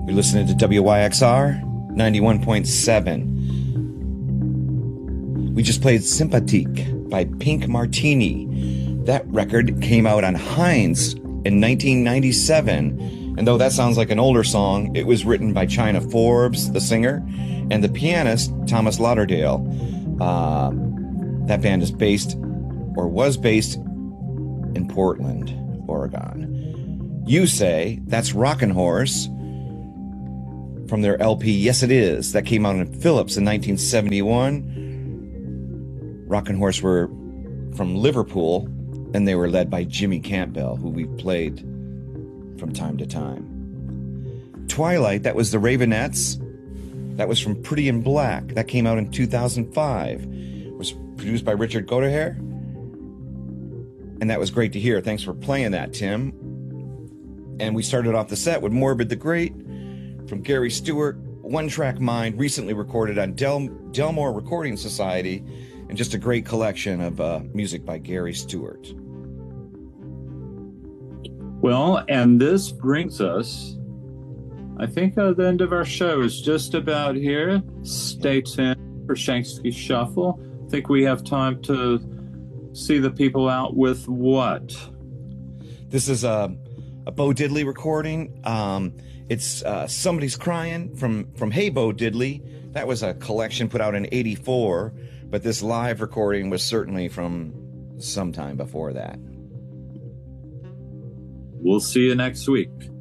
You're listening to WYXR 91.7. We just played Sympathique by Pink Martini. That record came out on Heinz in 1997. And though that sounds like an older song, it was written by China Forbes, the singer, and the pianist, Thomas Lauderdale. That band is based, or was based, in Portland, Oregon. You Say, that's Rockin' Horse, from their LP Yes It Is, that came out in Phillips in 1971. Rockin' Horse were from Liverpool, and they were led by Jimmy Campbell, who we've played from time to time. Twilight, that was the Ravenettes. That was from Pretty in Black. That came out in 2005. It was produced by Richard Godeher. And that was great to hear. Thanks for playing that, Tim. And we started off the set with Morbid the Great from Gary Stewart, One Track Mind, recently recorded on Delmore Recording Society, and just a great collection of music by Gary Stewart. Well, and this brings us, I think the end of our show is just about here. Stay tuned for Shanksky Shuffle. I think we have time to see the people out with what? This is a Bo Diddley recording. It's Somebody's Crying from Hey Bo Diddley. That was a collection put out in 84, but this live recording was certainly from sometime before that. We'll see you next week.